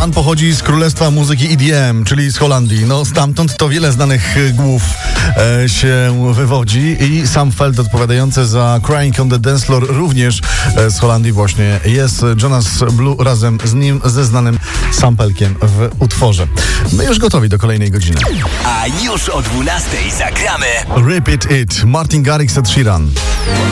pan pochodzi z królestwa muzyki EDM, czyli z Holandii. No stamtąd to wiele znanych głów się wywodzi i Sam Feld odpowiadający za Crying on the Dance Floor również z Holandii właśnie jest. Jonas Blue razem z nim, ze znanym sampelkiem w utworze. My już gotowi do kolejnej godziny. A już o 12:00 zagramy Repeat It, Martin Garrix, Ed Sheeran.